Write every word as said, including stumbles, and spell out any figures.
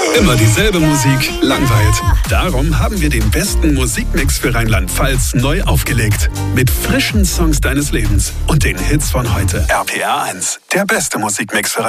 Immer dieselbe Musik langweilt. Darum haben wir den besten Musikmix für Rheinland-Pfalz neu aufgelegt. Mit frischen Songs deines Lebens und den Hits von heute. R P R eins, der beste Musikmix für